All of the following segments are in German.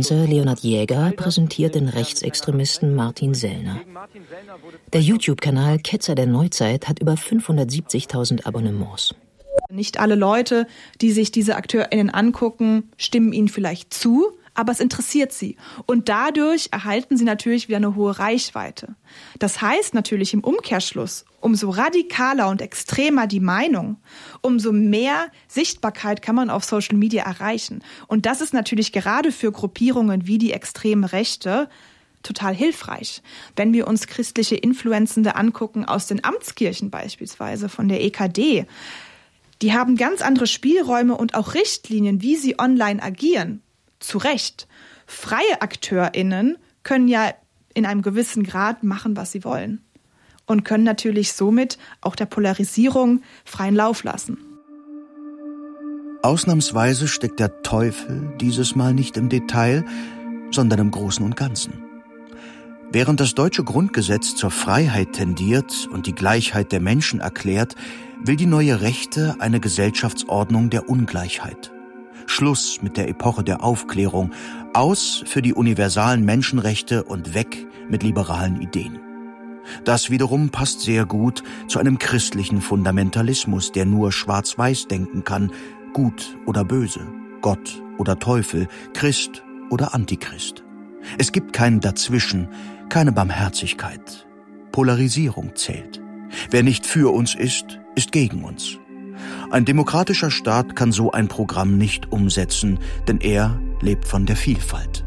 Influencer Leonhard Jäger präsentiert den Rechtsextremisten Martin Sellner. Der YouTube-Kanal Ketzer der Neuzeit hat über 570.000 Abonnements. Nicht alle Leute, die sich diese AkteurInnen angucken, stimmen ihnen vielleicht zu, aber es interessiert sie. Und dadurch erhalten sie natürlich wieder eine hohe Reichweite. Das heißt natürlich im Umkehrschluss, umso radikaler und extremer die Meinung, umso mehr Sichtbarkeit kann man auf Social Media erreichen. Und das ist natürlich gerade für Gruppierungen wie die extreme Rechte total hilfreich. Wenn wir uns christliche Influencende angucken aus den Amtskirchen beispielsweise, von der EKD, die haben ganz andere Spielräume und auch Richtlinien, wie sie online agieren. Zu Recht. Freie AkteurInnen können ja in einem gewissen Grad machen, was sie wollen. Und können natürlich somit auch der Polarisierung freien Lauf lassen. Ausnahmsweise steckt der Teufel dieses Mal nicht im Detail, sondern im Großen und Ganzen. Während das deutsche Grundgesetz zur Freiheit tendiert und die Gleichheit der Menschen erklärt, will die neue Rechte eine Gesellschaftsordnung der Ungleichheit. Schluss mit der Epoche der Aufklärung, aus für die universalen Menschenrechte und weg mit liberalen Ideen. Das wiederum passt sehr gut zu einem christlichen Fundamentalismus, der nur schwarz-weiß denken kann, gut oder böse, Gott oder Teufel, Christ oder Antichrist. Es gibt kein Dazwischen, keine Barmherzigkeit. Polarisierung zählt. Wer nicht für uns ist, ist gegen uns. Ein demokratischer Staat kann so ein Programm nicht umsetzen, denn er lebt von der Vielfalt.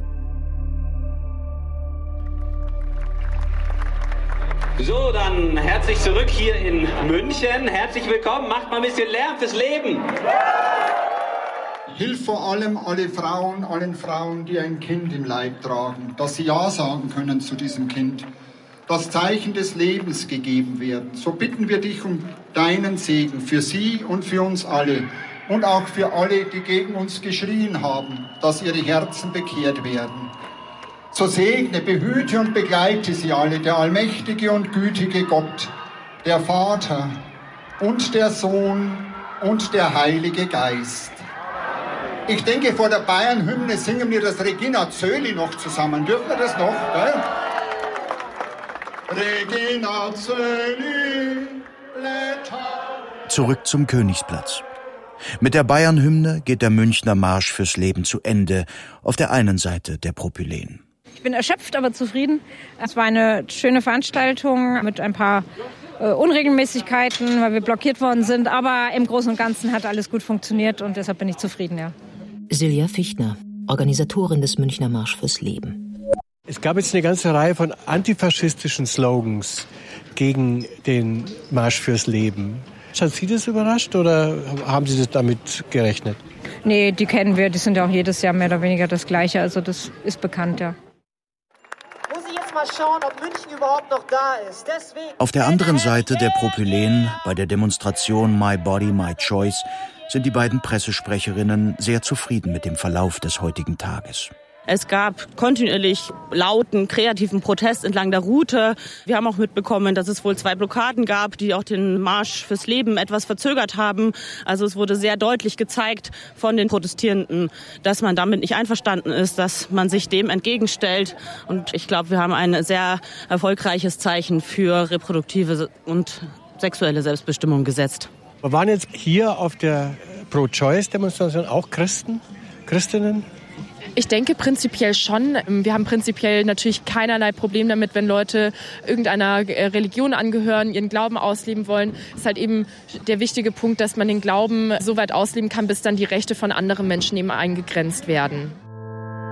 So, dann herzlich zurück hier in München. Herzlich willkommen, macht mal ein bisschen Lärm fürs Leben. Hilf vor allem allen Frauen, die ein Kind im Leib tragen, dass sie Ja sagen können zu diesem Kind, das Zeichen des Lebens gegeben werden. So bitten wir dich um deinen Segen für sie und für uns alle und auch für alle, die gegen uns geschrien haben, dass ihre Herzen bekehrt werden. So segne, behüte und begleite sie alle, der allmächtige und gütige Gott, der Vater und der Sohn und der Heilige Geist. Ich denke, vor der Bayern-Hymne singen wir das Regina Coeli noch zusammen. Dürfen wir das noch? Gell? Regina Coeli, Zurück zum Königsplatz. Mit der Bayern-Hymne geht der Münchner Marsch fürs Leben zu Ende, auf der einen Seite der Propyläen. Ich bin erschöpft, aber zufrieden. Es war eine schöne Veranstaltung mit ein paar Unregelmäßigkeiten, weil wir blockiert worden sind. Aber im Großen und Ganzen hat alles gut funktioniert und deshalb bin ich zufrieden, ja. Silja Fichtner, Organisatorin des Münchner Marsch fürs Leben. Es gab jetzt eine ganze Reihe von antifaschistischen Slogans gegen den Marsch fürs Leben. Hat Sie das überrascht oder haben Sie das damit gerechnet? Nee, die kennen wir. Die sind ja auch jedes Jahr mehr oder weniger das Gleiche. Also das ist bekannt, ja. Muss ich jetzt mal schauen, ob München überhaupt noch da ist. Deswegen Auf der anderen Seite der Propyläen, bei der Demonstration My Body, My Choice, sind die beiden Pressesprecherinnen sehr zufrieden mit dem Verlauf des heutigen Tages. Es gab kontinuierlich lauten, kreativen Protest entlang der Route. Wir haben auch mitbekommen, dass es wohl 2 Blockaden gab, die auch den Marsch fürs Leben etwas verzögert haben. Also es wurde sehr deutlich gezeigt von den Protestierenden, dass man damit nicht einverstanden ist, dass man sich dem entgegenstellt. Und ich glaube, wir haben ein sehr erfolgreiches Zeichen für reproduktive und sexuelle Selbstbestimmung gesetzt. Wir waren jetzt hier auf der Pro-Choice-Demonstration auch Christinnen? Ich denke prinzipiell schon. Wir haben prinzipiell natürlich keinerlei Problem damit, wenn Leute irgendeiner Religion angehören, ihren Glauben ausleben wollen. Es ist halt eben der wichtige Punkt, dass man den Glauben so weit ausleben kann, bis dann die Rechte von anderen Menschen eben eingegrenzt werden.